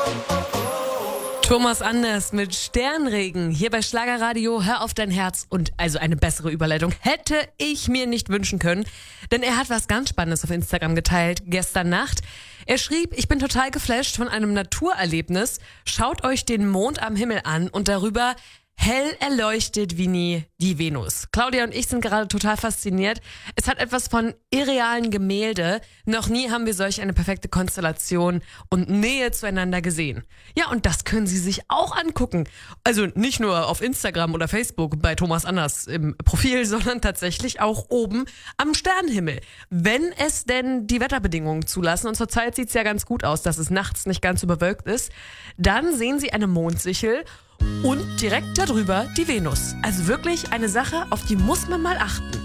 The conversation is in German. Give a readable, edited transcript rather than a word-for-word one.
Thomas Anders mit Sternregen hier bei Schlagerradio. Hör auf dein Herz. Und also eine bessere Überleitung hätte ich mir nicht wünschen können, denn er hat was ganz Spannendes auf Instagram geteilt gestern Nacht. Er schrieb, ich bin total geflasht von einem Naturerlebnis. Schaut euch den Mond am Himmel an und darüber hell erleuchtet wie nie die Venus. Claudia und ich sind gerade total fasziniert. Es hat etwas von irrealen Gemälde. Noch nie haben wir solch eine perfekte Konstellation und Nähe zueinander gesehen. Ja, und das können Sie sich auch angucken. Also nicht nur auf Instagram oder Facebook bei Thomas Anders im Profil, sondern tatsächlich auch oben am Sternenhimmel. Wenn es denn die Wetterbedingungen zulassen, und zurzeit sieht es ja ganz gut aus, dass es nachts nicht ganz überwölkt ist, dann sehen Sie eine Mondsichel und direkt darüber die Venus. Also wirklich eine Sache, auf die muss man mal achten.